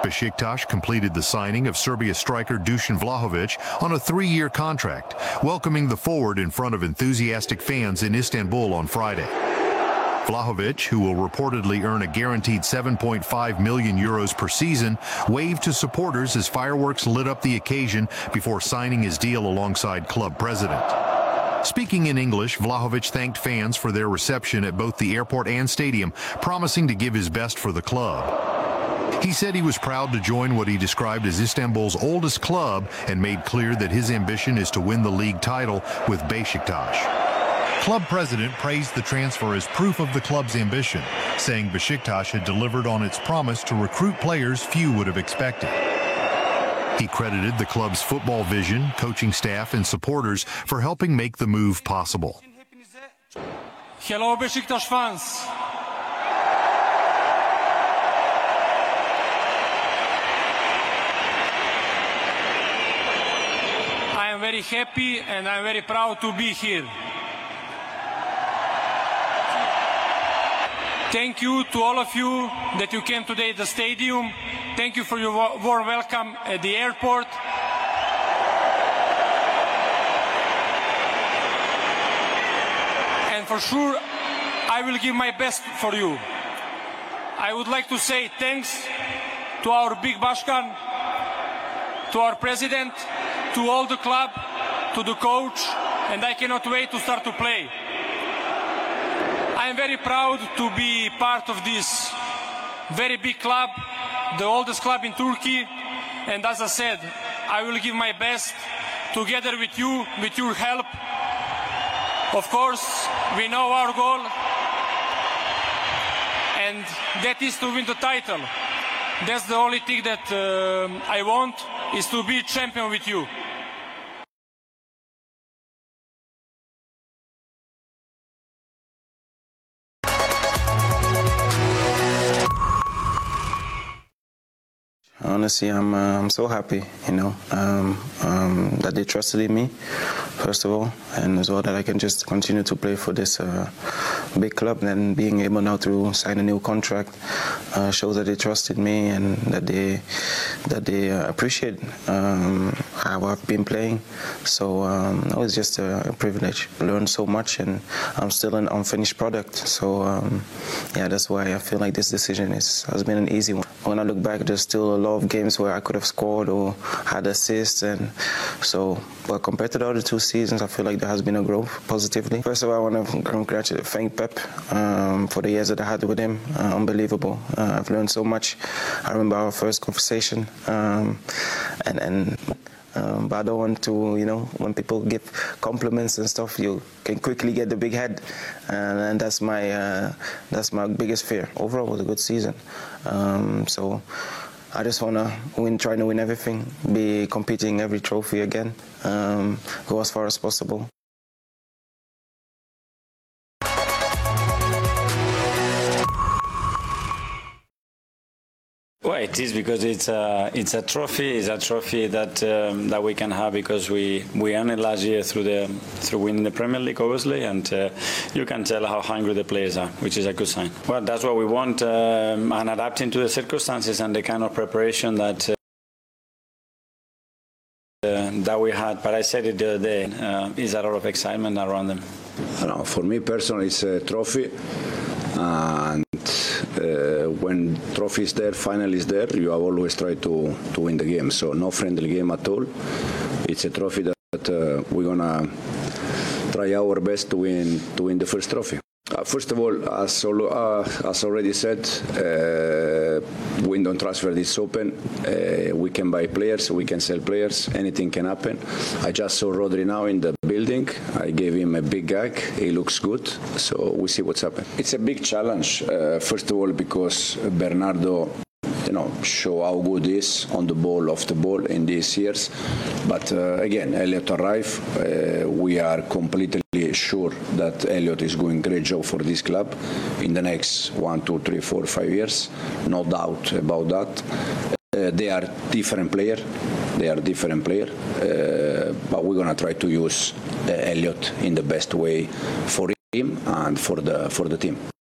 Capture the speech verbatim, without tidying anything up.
Besiktas completed the signing of Serbia striker Dusan Vlahovic on a three-year contract, welcoming the forward in front of enthusiastic fans in Istanbul on Friday. Vlahovic, who will reportedly earn a guaranteed seven point five million euros per season, waved to supporters as fireworks lit up the occasion before signing his deal alongside club president. Speaking in English, Vlahovic thanked fans for their reception at both the airport and stadium, promising to give his best for the club. He said he was proud to join what he described as Istanbul's oldest club and made clear that his ambition is to win the league title with Besiktas. Club president praised the transfer as proof of the club's ambition, saying Besiktas had delivered on its promise to recruit players few would have expected. He credited the club's football vision, coaching staff, and supporters for helping make the move possible. Hello, Besiktas fans. I am very happy and I am very proud to be here. Thank you to all of you that you came today at the stadium. Thank you for your warm welcome at the airport. And for sure, I will give my best for you. I would like to say thanks to our big Bashkan, to our president, to all the club, to the coach, and I cannot wait to start to play. I am very proud to be part of this very big club, the oldest club in Turkey, and as I said, I will give my best together with you, with your help. Of course, we know our goal, and that is to win the title. That's the only thing that uh, I want, is to be champion with you. Honestly, I'm uh, I'm so happy, you know, um, um, that they trusted in me, first of all, and as well that I can just continue to play for this uh, big club. And being able now to sign a new contract uh, shows that they trusted me and that they that they uh, appreciate um, how I've been playing. So um, it was just a, a privilege. I learned so much, and I'm still an unfinished product. So um, yeah, that's why I feel like this decision is has been an easy one. When I look back, there's still a lot of games where I could have scored or had assists, and so, but compared to the other two seasons, I feel like there has been a growth positively. First of all, I want to congratulate, thank Pep um, for the years that I had with him. Uh, unbelievable. Uh, I've learned so much. I remember our first conversation, um, and and. Um, but I don't want to, you know, when people give compliments and stuff, you can quickly get the big head, and, and that's my uh, that's my biggest fear. Overall, it was a good season, um, so I just want to win, trying to win everything, be competing every trophy again, um, go as far as possible. Well, it is because it's a it's a trophy. It's a trophy that um, that we can have because we we earned it last year through the through winning the Premier League, obviously, and uh, you can tell how hungry the players are, which is a good sign. Well, that's what we want, um, and adapting to the circumstances and the kind of preparation that. Uh, Uh, that we had, but I said it the other day, uh, is a lot of excitement around them. No, for me personally, it's a trophy, and uh, when trophy is there, final is there, you have always tried to, to win the game, so no friendly game at all. It's a trophy that uh, we're gonna try our best to win to win the first trophy. Uh, first of all, as, uh, as already said, uh, window on transfer is open. Uh, we can buy players, we can sell players, anything can happen. I just saw Rodri now in the building. I gave him a big gag. He looks good, so we see what's happening. It's a big challenge, uh, first of all, because Bernardo, you know, show how good he is on the ball, off the ball in these years. But uh, again, Elliot arrived. Uh, we are completely sure that Elliot is doing a great job for this club in the next one, two, three, four, five years. No doubt about that. Uh, they are different players. They are different players. Uh, but we're gonna try to use uh, Elliot in the best way for him and for the for the team.